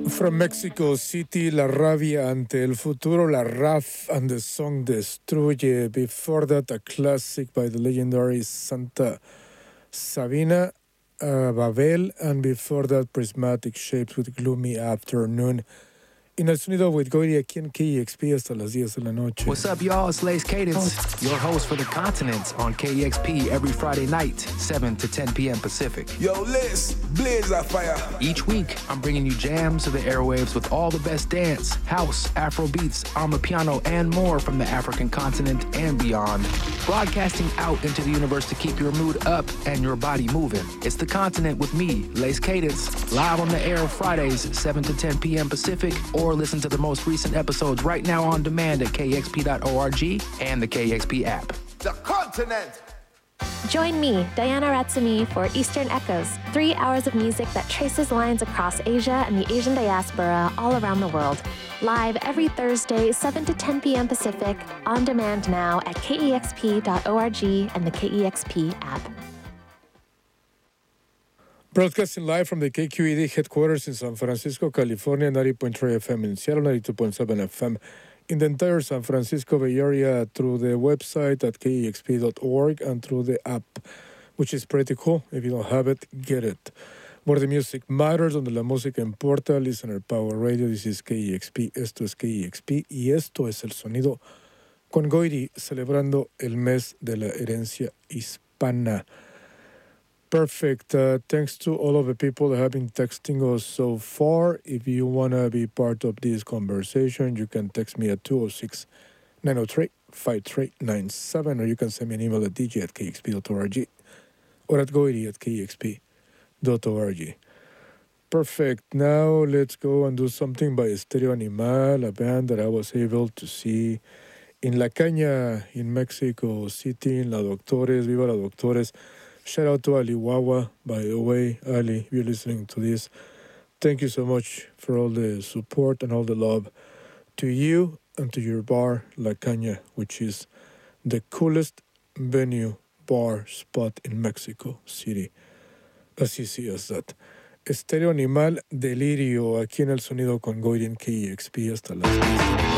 From Mexico City, La Rabia ante el futuro, La Raf and the song Destruye. Before that, a classic by the legendary Santa Sabina, Babel, and before that, Prismatic Shapes with Gloomy Afternoon. En el sonido with Goiri aquí en KEXP hasta las 10 de la noche. What's up, y'all? It's Lace Cadence, your host for the continent on KEXP every Friday night, 7 to 10 p.m. Pacific. Yo, Lace, blaze that fire. Each week, I'm bringing you jams to the airwaves with all the best dance, house, Afro beats, Amapiano, and more from the African continent and beyond. Broadcasting out into the universe to keep your mood up and your body moving. It's the continent with me, Lace Cadence, live on the air Fridays, 7 to 10 p.m. Pacific, or listen to the most recent episodes right now on demand at kexp.org and the KEXP app. The continent. Join me, Diana Ratsumi, for Eastern Echoes, 3 hours of music that traces lines across Asia and the Asian diaspora all around the world. Live every Thursday, 7 to 10 p.m. Pacific, on demand now at kexp.org and the KEXP app. Broadcasting live from the KQED headquarters in San Francisco, California, 90.3 FM in Seattle, 92.7 FM in the entire San Francisco Bay Area through the website at kexp.org and through the app, which is pretty cool. If you don't have it, get it. Where the music matters, donde la música importa, Listener Power Radio. This is KEXP, esto es KEXP y esto es el sonido con Goiri celebrando el mes de la herencia hispana. Perfect. Thanks to all of the people that have been texting us so far. If you want to be part of this conversation, you can text me at 206-903-5397, or you can send me an email at dj@kexp.org or at goiri@kexp.org. Perfect. Now let's go and do something by Stereo Animal, a band that I was able to see in La Caña, in Mexico City, in La Doctores. Viva La Doctores. Shout out to Ali Wawa, by the way. Ali, if you're listening to this, thank you so much for all the support and all the love to you and to your bar, La Caña, which is the coolest venue bar spot in Mexico City. As easy as that. Estéreo Animal Delirio, aquí en el sonido con Goiri en KEXP hasta las 10.